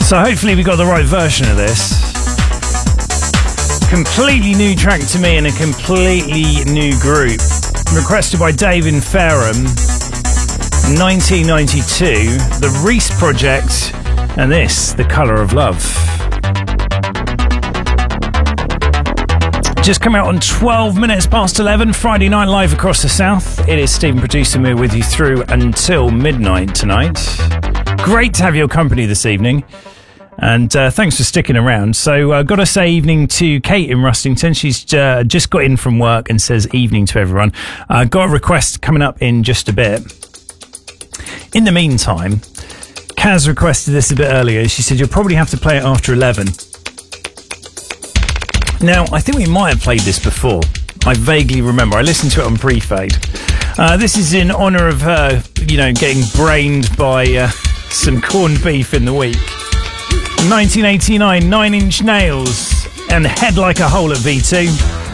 So hopefully we got the right version of this. Completely new track to me in a completely new group. Requested by Dave in Fareham, 1992, The Reese Project, and this, The Colour of Love. Just come out on 12 minutes past 11, Friday night live across the south. It is Stephen Producer Moore with you through until midnight tonight. Great to have your company this evening. And thanks for sticking around. So got to say evening to Kate in Rustington. She's just got in from work and says evening to everyone. Got a request coming up in just a bit. In the meantime, Kaz requested this a bit earlier. She said you'll probably have to play it after 11. Now, I think we might have played this before. I vaguely remember. I listened to it on pre-fade. This is in honour of her, getting brained by some corned beef in the week. 1989, 9 Inch Nails and Head Like a Hole at V2.